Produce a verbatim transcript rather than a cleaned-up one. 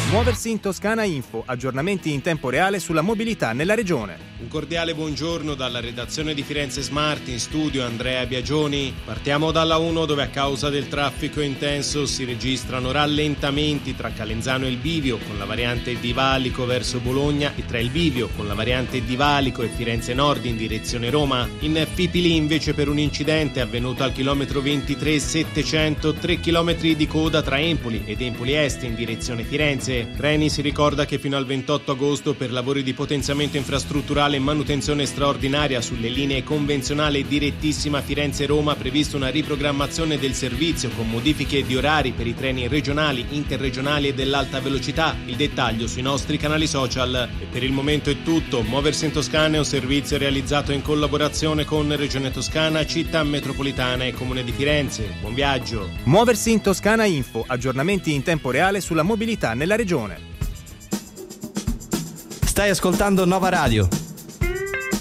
Muoversi in Toscana Info, aggiornamenti in tempo reale sulla mobilità nella regione. Un cordiale buongiorno dalla redazione di Firenze Smart, in studio Andrea Biagioni. Partiamo dalla uno, dove a causa del traffico intenso si registrano rallentamenti tra Calenzano e il Bivio con la variante di Valico verso Bologna e tra il Bivio con la variante di Valico e Firenze Nord in direzione Roma. In Fipili invece per un incidente avvenuto al chilometro ventitré settecento, tre chilometri di coda tra Empoli ed Empoli Est in direzione Firenze. Reni si ricorda che fino al ventotto agosto per lavori di potenziamento infrastrutturale e manutenzione straordinaria sulle linee convenzionale direttissima Firenze-Roma ha previsto una riprogrammazione del servizio con modifiche di orari per i treni regionali, interregionali e dell'alta velocità. Il dettaglio sui nostri canali social. E per il momento è tutto. Muoversi in Toscana è un servizio realizzato in collaborazione con Regione Toscana, Città Metropolitana e Comune di Firenze. Buon viaggio. Muoversi in Toscana Info, aggiornamenti in tempo reale sulla mobilità nella regione. Stai ascoltando Nova Radio.